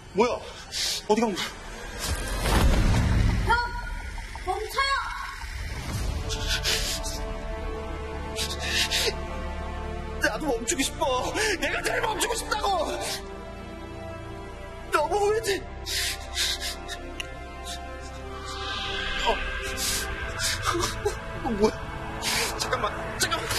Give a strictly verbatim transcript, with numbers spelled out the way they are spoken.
뭐야? 어디 간 거야? 형! 멈춰요! 나도 멈추고 싶어. 내가 제일 멈추고 싶다고. 너무 후회지. 어. 어, 뭐야?